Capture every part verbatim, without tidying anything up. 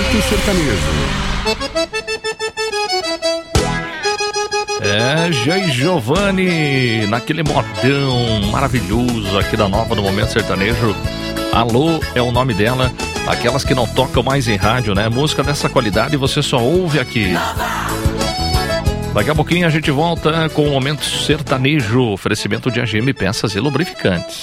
Momento Sertanejo. É, Jay Giovanni, naquele modão maravilhoso aqui da Nova no Momento Sertanejo. Alô é o nome dela, aquelas que não tocam mais em rádio, né? Música dessa qualidade você só ouve aqui. Daqui a pouquinho a gente volta com o Momento Sertanejo, oferecimento de A G M Peças e Lubrificantes.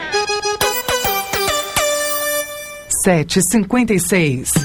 sete e cinquenta e seis.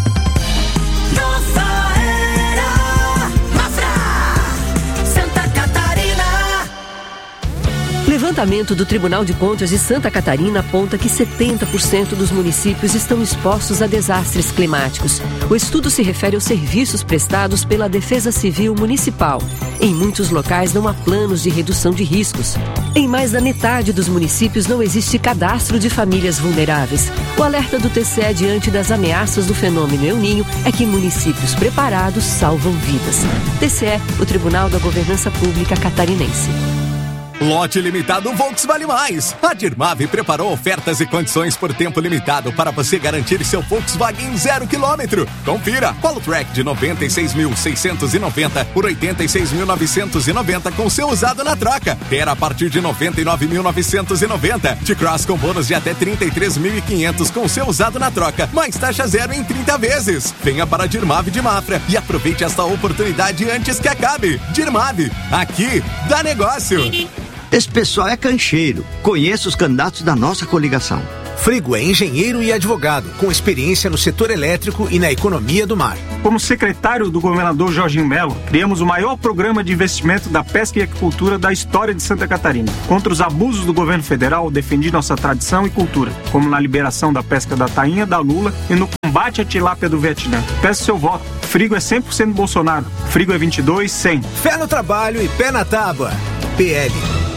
Levantamento do Tribunal de Contas de Santa Catarina aponta que setenta por cento dos municípios estão expostos a desastres climáticos. O estudo se refere aos serviços prestados pela Defesa Civil Municipal. Em muitos locais não há planos de redução de riscos. Em mais da metade dos municípios não existe cadastro de famílias vulneráveis. O alerta do T C E diante das ameaças do fenômeno El Niño é que municípios preparados salvam vidas. T C E, o Tribunal da Governança Pública Catarinense. Lote limitado Volks Vale Mais. A Dirmave preparou ofertas e condições por tempo limitado para você garantir seu Volkswagen zero quilômetro. Confira. Polo Track de noventa e seis mil seiscentos e noventa por oitenta e seis mil novecentos e noventa com seu usado na troca. Ter a partir de noventa e nove mil novecentos e noventa. T-Cross com bônus de até trinta e três mil e quinhentos com seu usado na troca. Mais taxa zero em trinta vezes. Venha para a Dirmave de Mafra e aproveite esta oportunidade antes que acabe. Dirmave, aqui dá negócio. Esse pessoal é cancheiro. Conheço os candidatos da nossa coligação. Frigo é engenheiro e advogado, com experiência no setor elétrico e na economia do mar. Como secretário do governador Jorginho Melo, criamos o maior programa de investimento da pesca e agricultura da história de Santa Catarina. Contra os abusos do governo federal, defendi nossa tradição e cultura, como na liberação da pesca da tainha, da lula e no combate à tilápia do Vietnã. Peço seu voto. Frigo é cem por cento Bolsonaro. Frigo é vinte e dois, cem. Fé no trabalho e pé na tábua. P L.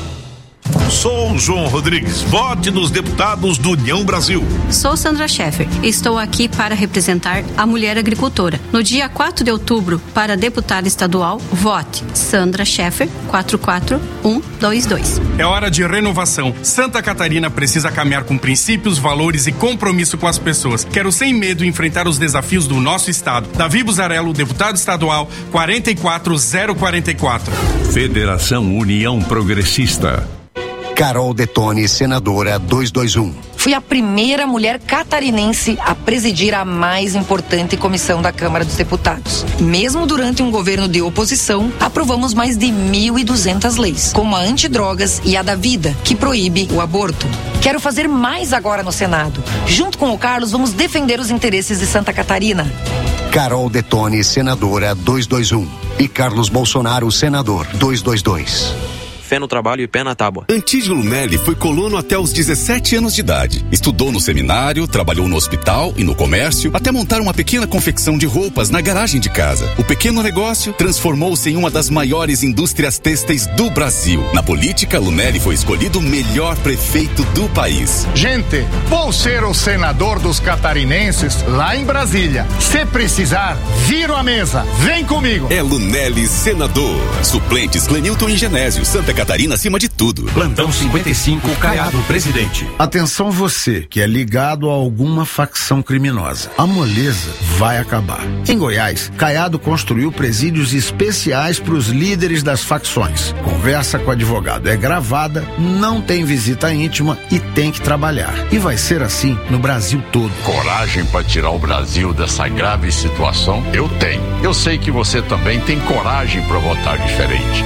Sou João Rodrigues, vote nos deputados do União Brasil. Sou Sandra Scheffer, estou aqui para representar a mulher agricultora. No dia quatro de outubro, para deputada estadual, vote Sandra Scheffer, quatro quatro um dois dois. É hora de renovação. Santa Catarina precisa caminhar com princípios, valores e compromisso com as pessoas. Quero sem medo enfrentar os desafios do nosso estado. Davi Buzarello, deputado estadual, quatro quatro zero quatro quatro. Federação União Progressista. Carol Detone, senadora duzentos e vinte e um. Fui a primeira mulher catarinense a presidir a mais importante comissão da Câmara dos Deputados. Mesmo durante um governo de oposição, aprovamos mais de mil e duzentas leis, como a antidrogas e a da vida, que proíbe o aborto. Quero fazer mais agora no Senado. Junto com o Carlos, vamos defender os interesses de Santa Catarina. Carol Detone, senadora duzentos e vinte e um. E Carlos Bolsonaro, senador duzentos e vinte e dois. Fé no trabalho e pé na tábua. Antídio Lunelli foi colono até os dezessete anos de idade. Estudou no seminário, trabalhou no hospital e no comércio, até montar uma pequena confecção de roupas na garagem de casa. O pequeno negócio transformou-se em uma das maiores indústrias têxteis do Brasil. Na política, Lunelli foi escolhido o melhor prefeito do país. Gente, vou ser o senador dos catarinenses lá em Brasília. Se precisar, viro a mesa. Vem comigo. É Lunelli, senador. Suplentes Clenilton e Genésio, Santa Catarina acima de tudo. Plantão cinquenta e cinco, Caiado, presidente. Atenção você, que é ligado a alguma facção criminosa. A moleza vai acabar. Em Goiás, Caiado construiu presídios especiais para os líderes das facções. Conversa com o advogado é gravada, não tem visita íntima e tem que trabalhar. E vai ser assim no Brasil todo. Coragem para tirar o Brasil dessa grave situação? Eu tenho. Eu sei que você também tem coragem para votar diferente.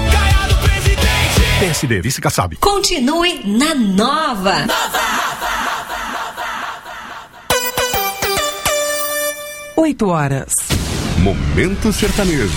P S D, vice Kassab. Continue na Nova. Nova. Oito horas. Momento Sertanejo.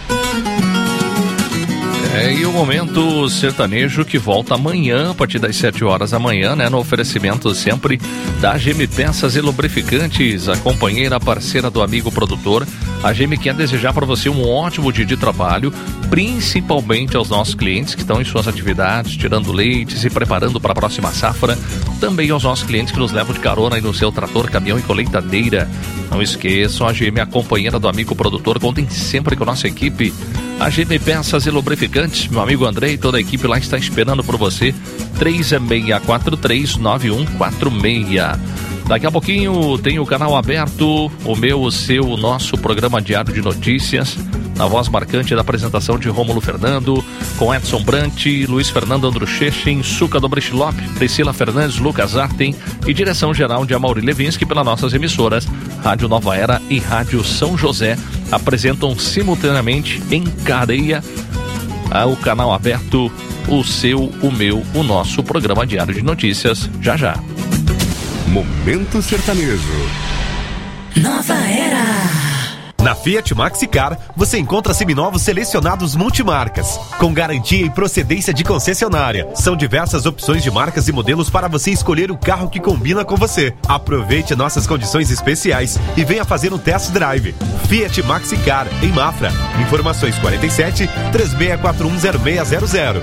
É, e o Momento Sertanejo que volta amanhã, a partir das sete horas da manhã, né? No oferecimento sempre da A G M Peças e Lubrificantes, a companheira parceira do amigo produtor. A G M quer desejar para você um ótimo dia de trabalho, principalmente aos nossos clientes que estão em suas atividades, tirando leite, se preparando para a próxima safra. Também aos nossos clientes que nos levam de carona aí no seu trator, caminhão e colheitadeira. Não esqueçam, a G M é a companheira do amigo produtor. Contem sempre com a nossa equipe. A G M Peças e Lubrificantes, meu amigo André e toda a equipe lá está esperando por você. três seis quatro três nove um quatro seis. Daqui a pouquinho tem o canal aberto, o meu, o seu, o nosso programa diário de notícias, na voz marcante da apresentação de Rômulo Fernando, com Edson Brant, Luiz Fernando Andruchechen, Suca Dobrechilop, Priscila Fernandes, Lucas Arten e direção geral de Amaury Levinsky pelas nossas emissoras Rádio Nova Era e Rádio São José. Apresentam simultaneamente em cadeia ao canal aberto, o seu, o meu, o nosso programa diário de notícias, já já. Momento Sertanejo. Nova Era. Na Fiat Maxicar, você encontra seminovos selecionados multimarcas, com garantia e procedência de concessionária. São diversas opções de marcas e modelos para você escolher o carro que combina com você. Aproveite nossas condições especiais e venha fazer um test drive. Fiat Maxicar, em Mafra. Informações quarenta e sete, três seis quatro um zero seis zero zero.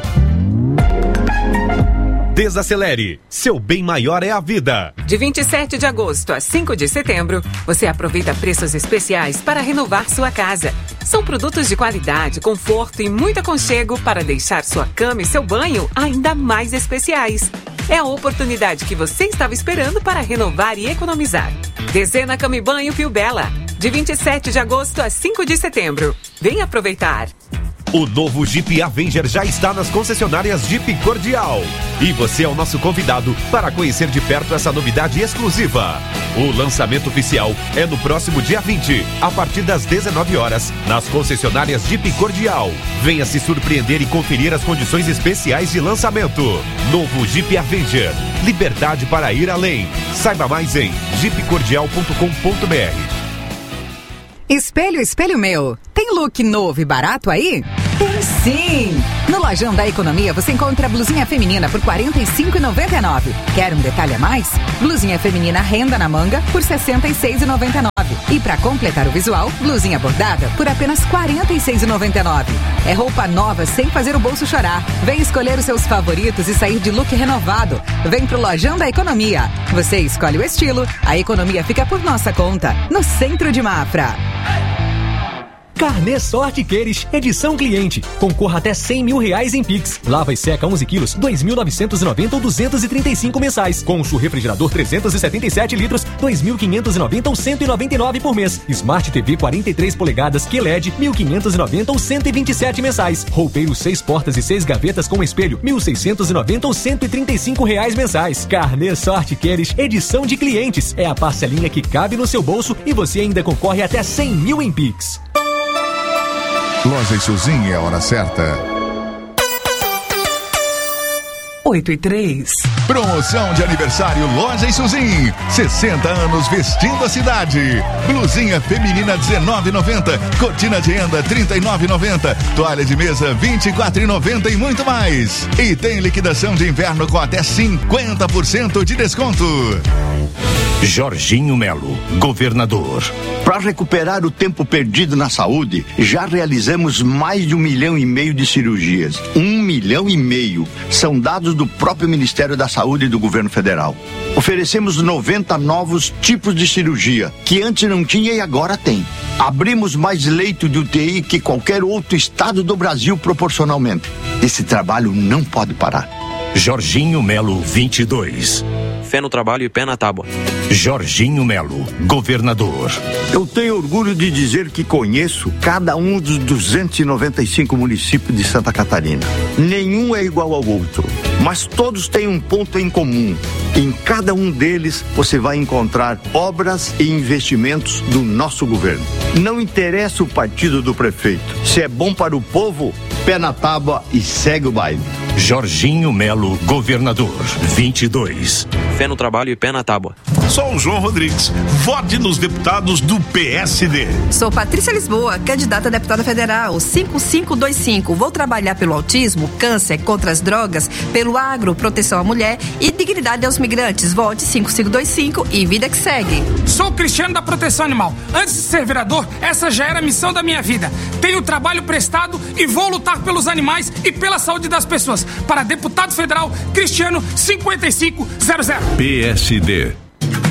Desacelere, seu bem maior é a vida. De vinte e sete de agosto a cinco de setembro, você aproveita preços especiais para renovar sua casa. São produtos de qualidade, conforto e muito aconchego para deixar sua cama e seu banho ainda mais especiais. É a oportunidade que você estava esperando para renovar e economizar. Dezena Cama e Banho Pio Bela, de vinte e sete de agosto a cinco de setembro. Venha aproveitar. O novo Jeep Avenger já está nas concessionárias Jeep Cordial. E você é o nosso convidado para conhecer de perto essa novidade exclusiva. O lançamento oficial é no próximo dia vinte, a partir das dezenove horas, nas concessionárias Jeep Cordial. Venha se surpreender e conferir as condições especiais de lançamento. Novo Jeep Avenger. Liberdade para ir além. Saiba mais em jeep cordial ponto com ponto b r. Espelho, espelho meu, tem look novo e barato aí? Tem sim! No Lojão da Economia você encontra blusinha feminina por quarenta e cinco reais e noventa e nove centavos. Quer um detalhe a mais? Blusinha feminina renda na manga por sessenta e seis reais e noventa e nove centavos. E para completar o visual, blusinha bordada por apenas quarenta e seis reais e noventa e nove centavos. É roupa nova sem fazer o bolso chorar. Vem escolher os seus favoritos e sair de look renovado. Vem pro Lojão da Economia. Você escolhe o estilo, a economia fica por nossa conta. No centro de Mafra. Carnê Sorte Queires, edição cliente. Concorra até cem mil reais em Pix. Lava e seca onze quilos, dois mil novecentos e noventa ou duzentos e trinta e cinco mensais. Consul refrigerador trezentos e setenta e sete litros, dois mil quinhentos e noventa ou cento e noventa e nove por mês. Smart T V quarenta e três polegadas Q L E D, mil quinhentos e noventa ou cento e vinte e sete mensais. Roupeiro seis portas e seis gavetas com espelho, mil seiscentos e noventa ou cento e trinta e cinco reais mensais. Carnê Sorte Queires, edição de clientes. É a parcelinha que cabe no seu bolso e você ainda concorre até cem mil em Pix. Loja Isuzinha é a hora certa. oito e três. Promoção de aniversário Loja Isuzinha. sessenta anos vestindo a cidade. Blusinha feminina dezenove reais e noventa centavos. Cortina de renda trinta e nove reais e noventa centavos. Toalha de mesa vinte e quatro reais e noventa centavos e muito mais. E tem liquidação de inverno com até cinquenta por cento de desconto. Jorginho Melo, governador. Para recuperar o tempo perdido na saúde, já realizamos mais de um milhão e meio de cirurgias. Um milhão e meio. São dados do próprio Ministério da Saúde e do Governo Federal. Oferecemos noventa novos tipos de cirurgia, que antes não tinha e agora tem. Abrimos mais leito de U T I que qualquer outro estado do Brasil proporcionalmente. Esse trabalho não pode parar. Jorginho Melo, vinte e dois. Fé no trabalho e pé na tábua. Jorginho Melo, governador. Eu tenho orgulho de dizer que conheço cada um dos duzentos e noventa e cinco municípios de Santa Catarina. Nenhum é igual ao outro, mas todos têm um ponto em comum. Em cada um deles você vai encontrar obras e investimentos do nosso governo. Não interessa o partido do prefeito. Se é bom para o povo, pé na tábua e segue o baile. Jorginho Melo, governador, vinte e dois. Fé no trabalho e pé na tábua. Sou o João Rodrigues. Vote nos deputados do P S D. Sou Patrícia Lisboa, candidata a deputada federal, cinco cinco dois cinco. Vou trabalhar pelo autismo, câncer, contra as drogas, pelo agro, proteção à mulher e dignidade aos migrantes. Vote cinco cinco dois cinco e vida que segue. Sou Cristiano da Proteção Animal. Antes de ser vereador, essa já era a missão da minha vida. Tenho trabalho prestado e vou lutar pelos animais e pela saúde das pessoas. Para deputado federal, Cristiano cinquenta e cinco zero zero. P S D.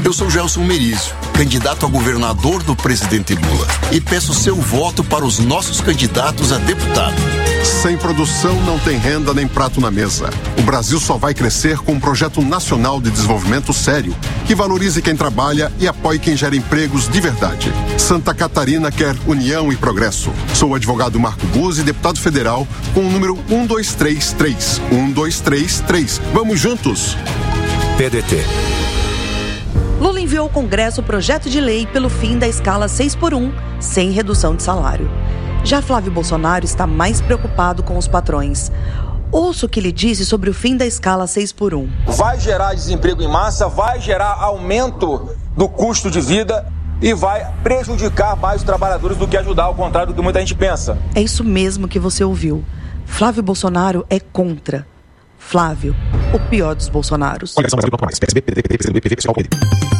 Eu sou Gelson Merizio, candidato a governador do presidente Lula, e peço seu voto para os nossos candidatos a deputado. Sem produção não tem renda nem prato na mesa. O Brasil só vai crescer com um projeto nacional de desenvolvimento sério, que valorize quem trabalha e apoie quem gera empregos de verdade. Santa Catarina quer união e progresso. Sou o advogado Marco Buzzi, deputado federal, com o número um dois três três. um dois três três. Vamos juntos! P D T. Lula enviou ao Congresso o projeto de lei pelo fim da escala seis por um, sem redução de salário. Já Flávio Bolsonaro está mais preocupado com os patrões. Ouça o que ele disse sobre o fim da escala seis por um. Vai gerar desemprego em massa, vai gerar aumento do custo de vida e vai prejudicar mais os trabalhadores do que ajudar, ao contrário do que muita gente pensa. É isso mesmo que você ouviu. Flávio Bolsonaro é contra. Flávio, o pior dos Bolsonaros. Coligação Brasil ponto mais. P S B, P D T, P C do B, P V, pessoal, P D.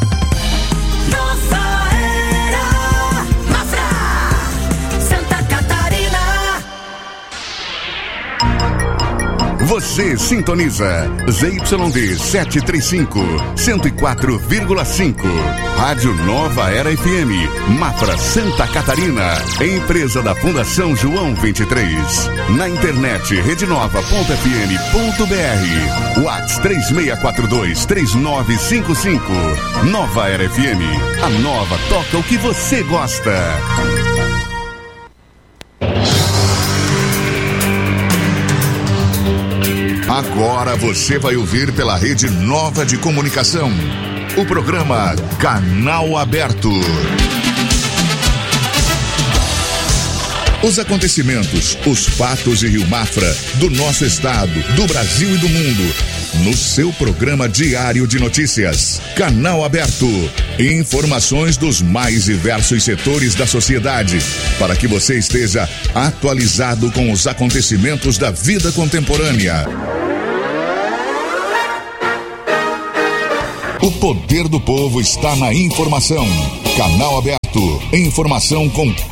Você sintoniza Z Y D setecentos e trinta e cinco, cento e quatro vírgula cinco. Rádio Nova Era F M, Mafra, Santa Catarina. Empresa da Fundação João vinte e três. Na internet rede nova ponto f m ponto b r. WhatsApp três seis quatro dois, três nove cinco cinco. Nova Era F M. A nova toca o que você gosta. Agora você vai ouvir pela Rede Nova de Comunicação o programa Canal Aberto. Os acontecimentos, os fatos de Rio Mafra, do nosso estado, do Brasil e do mundo, no seu programa diário de notícias. Canal Aberto. Informações dos mais diversos setores da sociedade, para que você esteja atualizado com os acontecimentos da vida contemporânea. O poder do povo está na informação. Canal Aberto. Informação com